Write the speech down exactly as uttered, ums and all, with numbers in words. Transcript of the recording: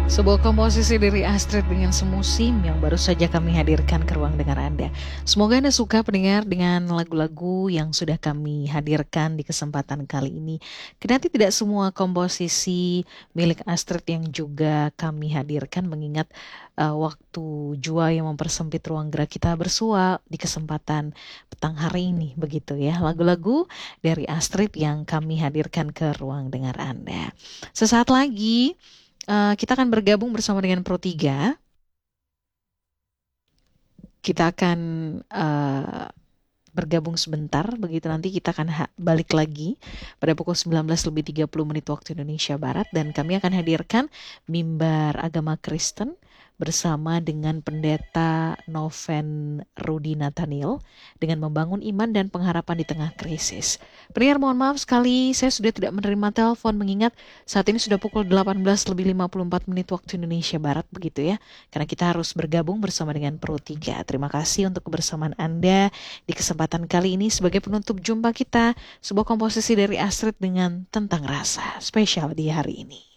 Sebuah komposisi dari Astrid dengan Semusim yang baru saja kami hadirkan ke ruang dengar Anda. Semoga Anda suka pendengar dengan lagu-lagu yang sudah kami hadirkan di kesempatan kali ini. Kendati tidak semua komposisi milik Astrid yang juga kami hadirkan, mengingat uh, waktu jua yang mempersempit ruang gerak kita bersua di kesempatan petang hari ini, begitu ya. Lagu-lagu dari Astrid yang kami hadirkan ke ruang dengar Anda. Sesaat lagi Uh, kita akan bergabung bersama dengan Pro tiga. Kita akan uh, bergabung sebentar, begitu nanti kita akan ha- balik lagi pada pukul sembilan belas lebih tiga puluh menit waktu Indonesia Barat, dan kami akan hadirkan mimbar agama Kristen bersama dengan Pendeta Noven Rudi Nathaniel dengan membangun iman dan pengharapan di tengah krisis. Pendengar, mohon maaf sekali saya sudah tidak menerima telepon, mengingat saat ini sudah pukul delapan belas lebih lima puluh empat menit waktu Indonesia Barat, begitu ya, karena kita harus bergabung bersama dengan Pro tiga. Terima kasih untuk kebersamaan Anda di kesempatan kali ini. Sebagai penutup jumpa kita, sebuah komposisi dari Astrid dengan Tentang Rasa spesial di hari ini.